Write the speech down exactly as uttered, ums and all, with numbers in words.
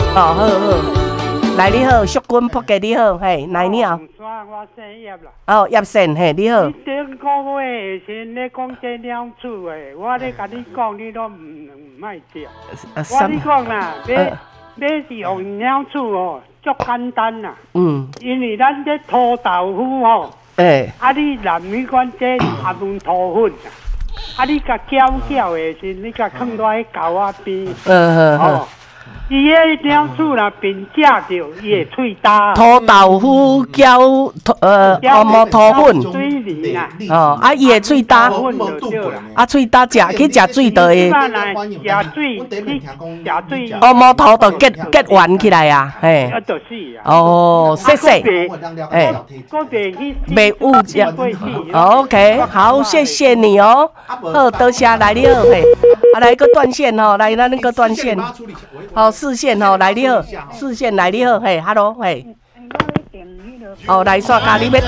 哦，好好，来你好，淑君仆给你好，嘿，来你好。 我姓叶啦。 哦，叶sen，嘿，你好。 你顶个月先咧讲这两处诶，我咧甲你讲，你都唔唔爱听。我你讲啦，买买是用两处哦，足简单啦。嗯。因为咱这土豆腐哦，诶，啊你南米馆这也用土粉啊，啊你甲搅搅诶时，你甲放落去豆仔边。嗯嗯。伊迄两处啦，便食着伊会脆焦。土豆腐搅呃乌毛土粉，水泥啦。哦，啊伊会脆焦。啊脆焦食去食水就会。食水，你食水。乌毛土就结结圆起来啊，嘿。啊，就是啊。哦，谢谢。诶，袂误食。OK， 好，谢谢你哦。好，多谢来你好嘿。啊，来个断线吼，来咱那个断线。好，四线吼，来你好，四线来你好，嘿 ，hello， 嘿。哦，来煞咖你要